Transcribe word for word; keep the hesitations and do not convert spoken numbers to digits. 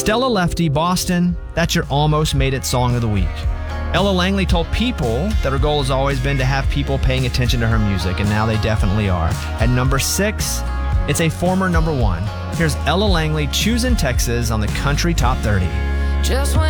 Stella Lefty, Boston, that's your almost made it song of the week. Ella Langley told People that her goal has always been to have people paying attention to her music, and now they definitely are. At number six, it's a former number one. Here's Ella Langley, Choosing Texas on the Country Top thirty. Just when